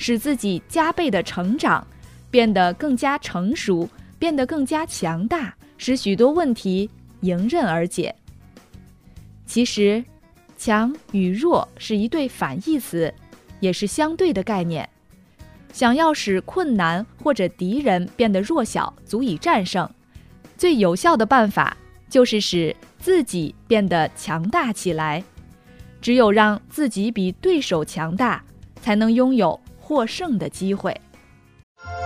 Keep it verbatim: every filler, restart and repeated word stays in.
使自己加倍的成长，变得更加成熟，变得更加强大，使许多问题迎刃而解。其实，强与弱是一对反义词，也是相对的概念。想要使困难或者敌人变得弱小，足以战胜，最有效的办法就是使自己变得强大起来。只有让自己比对手强大，才能拥有获胜的机会。